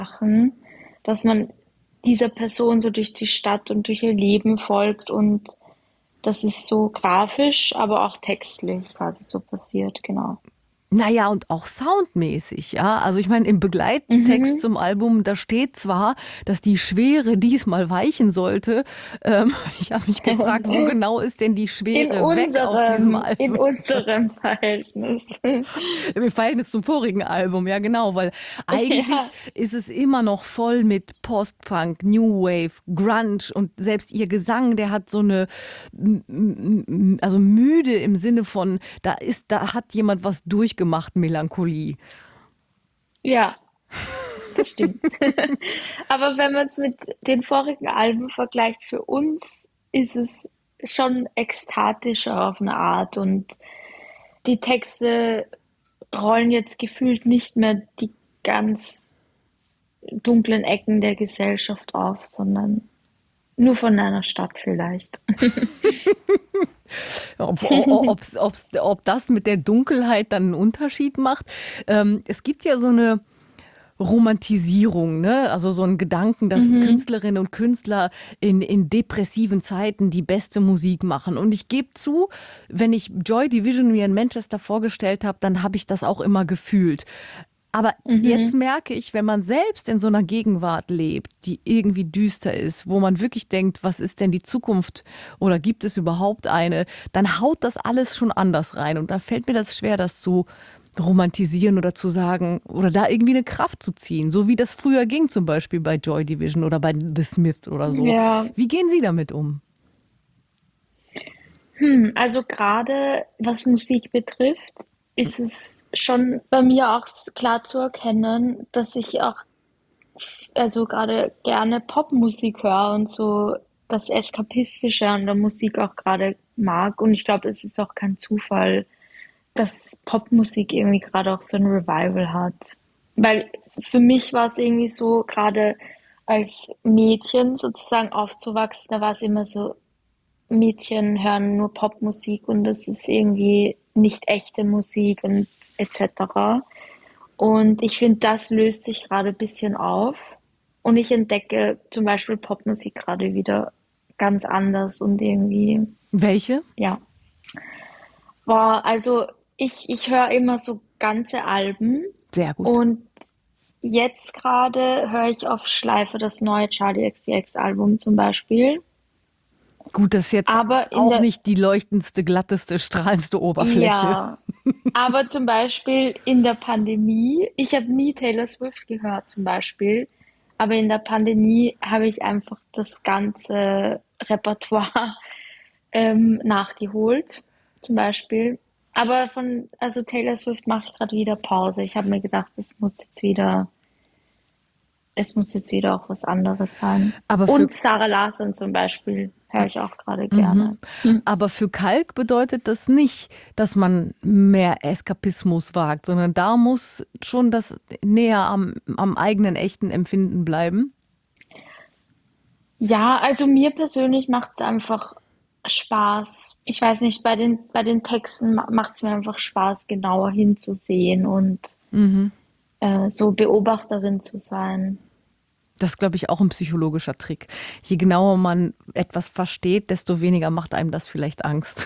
machen, dass man dieser Person so durch die Stadt und durch ihr Leben folgt und das ist so grafisch, aber auch textlich quasi so passiert, genau. Naja, und auch soundmäßig, ja. Also ich meine, im Begleittext Mhm. zum Album, da steht zwar, dass die Schwere diesmal weichen sollte. Ich habe mich gefragt, wo genau ist denn die Schwere weg auf diesem In Album? unserem Verhältnis. Im Verhältnis zum vorigen Album, ja genau, weil eigentlich Ja, ist es immer noch voll mit Post-Punk, New Wave, Grunge und selbst ihr Gesang, der hat so eine, also müde im Sinne von, da hat jemand was durchgemacht, Melancholie. ja, das stimmt. Aber wenn man es mit den vorigen Alben vergleicht, für uns ist es schon ekstatischer auf eine Art und die Texte rollen jetzt gefühlt nicht mehr die ganz dunklen Ecken der Gesellschaft auf, sondern nur von einer Stadt vielleicht. Ob das mit der Dunkelheit dann einen Unterschied macht. Es gibt ja so eine Romantisierung, ne? Also so ein Gedanken, dass Mhm. Künstlerinnen und Künstler in depressiven Zeiten die beste Musik machen. Und ich gebe zu, wenn ich Joy Division mir in Manchester vorgestellt habe, dann habe ich das auch immer gefühlt. Aber jetzt Mhm. merke ich, wenn man selbst in so einer Gegenwart lebt, die irgendwie düster ist, wo man wirklich denkt, was ist denn die Zukunft oder gibt es überhaupt eine, dann haut das alles schon anders rein. Und dann fällt mir das schwer, das zu romantisieren oder zu sagen oder da irgendwie eine Kraft zu ziehen, so wie das früher ging, zum Beispiel bei Joy Division oder bei The Smiths oder so. Ja, Wie gehen Sie damit um? also gerade was Musik betrifft, ist es schon bei mir auch klar zu erkennen, dass ich auch also gerade gerne Popmusik höre und so das Eskapistische an der Musik auch gerade mag. Und ich glaube, es ist auch kein Zufall, dass Popmusik irgendwie gerade auch so ein Revival hat. Weil für mich war es irgendwie so, gerade als Mädchen sozusagen aufzuwachsen, da war es immer so, Mädchen hören nur Popmusik und das ist irgendwie nicht echte Musik und etc. Und ich finde, das löst sich gerade ein bisschen auf. Und ich entdecke zum Beispiel Popmusik gerade wieder ganz anders und irgendwie, Welche? ja. Boah, also ich höre immer so ganze Alben Sehr gut. und jetzt gerade höre ich auf Schleife das neue Charlie XCX Album zum Beispiel. Gut, das ist jetzt Aber in auch der, nicht die leuchtendste, glatteste, strahlendste Oberfläche. ja, aber zum Beispiel in der Pandemie, ich habe nie Taylor Swift gehört zum Beispiel, aber in der Pandemie habe ich einfach das ganze Repertoire nachgeholt, zum Beispiel. Aber also Taylor Swift mache ich gerade wieder Pause. Ich habe mir gedacht, es muss jetzt wieder auch was anderes sein. Aber für Und Sarah Larsson zum Beispiel höre ich auch gerade Mhm. gerne. Hm. Aber für Kalk bedeutet das nicht, dass man mehr Eskapismus wagt, sondern da muss schon das näher am eigenen echten Empfinden bleiben. Ja, also mir persönlich macht es einfach Spaß. Ich weiß nicht, bei den Texten macht es mir einfach Spaß, genauer hinzusehen und Mhm. so Beobachterin zu sein. Das ist, glaube ich, auch ein psychologischer Trick. Je genauer man etwas versteht, desto weniger macht einem das vielleicht Angst.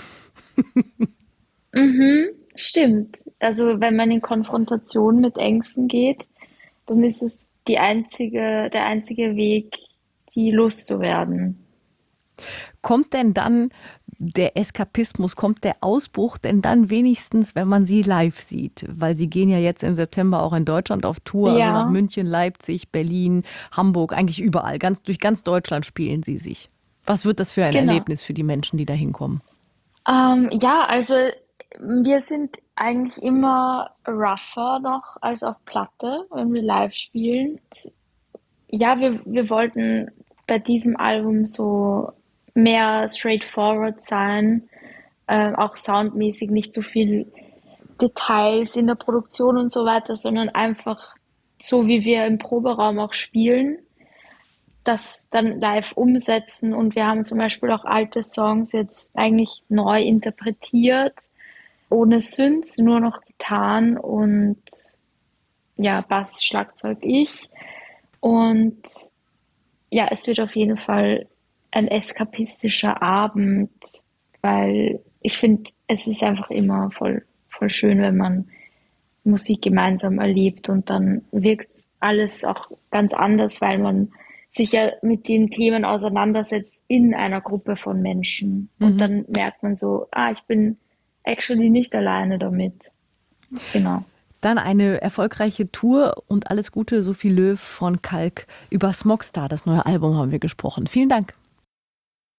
Mhm, stimmt. Also wenn man in Konfrontation mit Ängsten geht, dann ist es der einzige Weg, die loszuwerden. Kommt denn dann der Eskapismus, kommt der Ausbruch denn dann wenigstens, wenn man sie live sieht? Weil sie gehen ja jetzt im September auch in Deutschland auf Tour, also nach Ja, München, Leipzig, Berlin, Hamburg, eigentlich überall. Durch ganz Deutschland spielen sie sich. Was wird das für ein genau. Erlebnis für die Menschen, die da hinkommen? Ja, also wir sind eigentlich immer rougher noch als auf Platte, wenn wir live spielen. Ja, wir wollten bei diesem Album so mehr straightforward sein, auch soundmäßig nicht so viel Details in der Produktion und so weiter, sondern einfach so, wie wir im Proberaum auch spielen, das dann live umsetzen. Und wir haben zum Beispiel auch alte Songs jetzt eigentlich neu interpretiert, ohne Synths, nur noch Gitarren und ja, Bass, Schlagzeug, ich. Und ja, es wird auf jeden Fall ein eskapistischer Abend, weil ich finde, es ist einfach immer voll schön, wenn man Musik gemeinsam erlebt und dann wirkt alles auch ganz anders, weil man sich ja mit den Themen auseinandersetzt in einer Gruppe von Menschen. Und Mhm. dann merkt man so, ich bin actually nicht alleine damit. Genau. Dann eine erfolgreiche Tour und alles Gute, Sophie Löw von Kalk. Über Smogstar, das neue Album, haben wir gesprochen. Vielen Dank.